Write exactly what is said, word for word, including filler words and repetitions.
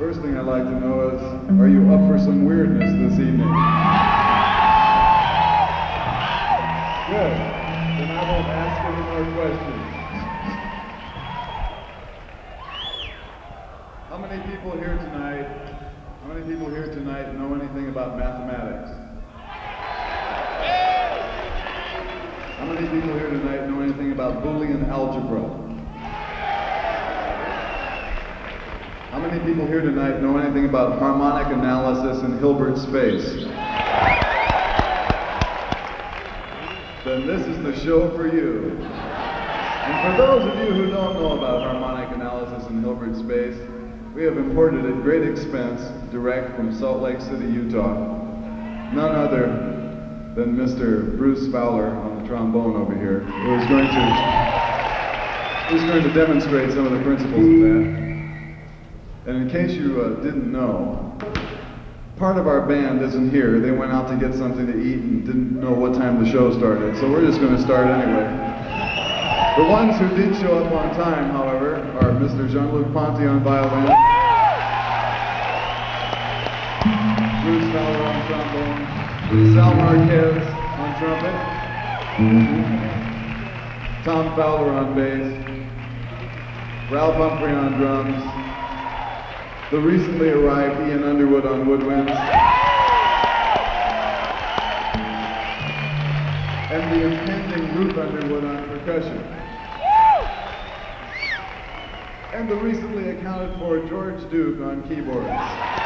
First thing I'd like to know is, are you up for some weirdness this evening? Good. Then I won't ask any more questions. How many people here tonight, how many people here tonight know anything about mathematics? How many people here tonight know anything about Boolean algebra? How many people here tonight know anything about harmonic analysis in Hilbert space? Then this is the show for you. And for those of you who don't know about harmonic analysis in Hilbert space, we have imported at great expense, direct from Salt Lake City, Utah, none other than Mister Bruce Fowler on the trombone over here, who is going to, who's going to demonstrate some of the principles of that. And in case you uh, didn't know, part of our band isn't here. They went out to get something to eat and didn't know what time the show started, so we're just going to start anyway. The ones who did show up on time, however, are Mister Jean-Luc Ponty on violin, Bruce Fowler on trombone, Sal Marquez on trumpet, Tom Fowler on bass, Ralph Humphrey on drums, the recently arrived Ian Underwood on woodwinds, and the impending Ruth Underwood on percussion, and the recently accounted for George Duke on keyboards.